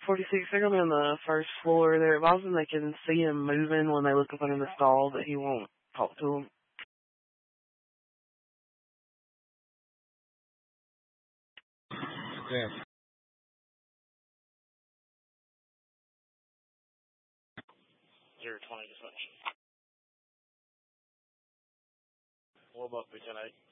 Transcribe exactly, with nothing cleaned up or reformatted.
forty-six, they're going to be on the first floor. They're advising they can see him moving when they look up under the stall, but he won't talk to them. Yeah. Zero twenty, just much. What about the ten eight?